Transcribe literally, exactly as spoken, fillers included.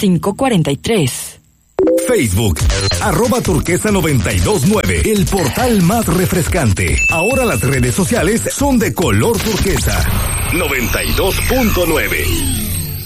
cinco cuarenta y tres. Facebook, arroba turquesa noventa y dos nueve, el portal más refrescante. Ahora las redes sociales son de color turquesa. noventa y dos punto nueve.